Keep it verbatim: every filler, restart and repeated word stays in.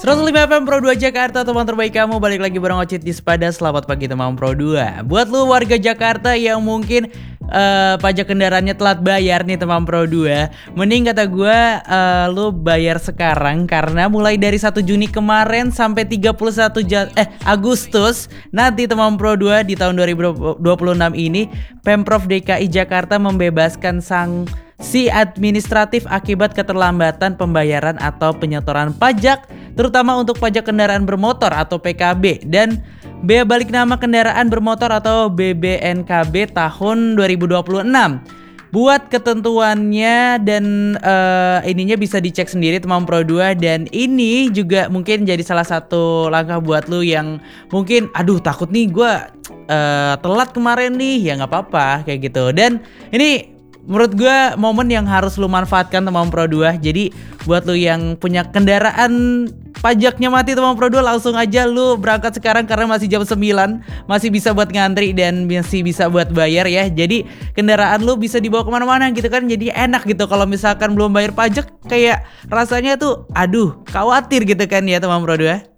seratus lima F M Pro dua Jakarta, teman terbaik kamu. Balik lagi bareng Ocit di Sepada. Selamat pagi teman Pro dua. Buat lu warga Jakarta yang mungkin uh, pajak kendaraannya telat bayar nih teman Pro dua, mending kata gue uh, lu bayar sekarang. Karena mulai dari satu Juni kemarin sampai tiga puluh satu Jan- eh, Agustus nanti teman Pro dua di tahun dua ribu dua puluh enam ini, Pemprov D K I Jakarta membebaskan sanksi administratif akibat keterlambatan pembayaran atau penyetoran pajak, terutama untuk pajak kendaraan bermotor atau P K B dan bea balik nama kendaraan bermotor atau B B N K B tahun dua ribu dua puluh enam. Buat ketentuannya dan uh, ininya bisa dicek sendiri teman Pro dua, dan ini juga mungkin jadi salah satu langkah buat lu yang mungkin aduh takut nih gue uh, telat kemarin nih, ya nggak apa-apa kayak gitu. Dan ini menurut gue momen yang harus lu manfaatkan teman Pro dua. Jadi buat lu yang punya kendaraan pajaknya mati teman Pro dua, langsung aja lu berangkat sekarang karena masih jam sembilan, masih bisa buat ngantri dan masih bisa buat bayar ya. Jadi kendaraan lu bisa dibawa kemana-mana gitu kan, jadi enak gitu. Kalau misalkan belum bayar pajak kayak rasanya tuh aduh khawatir gitu kan ya teman Pro dua.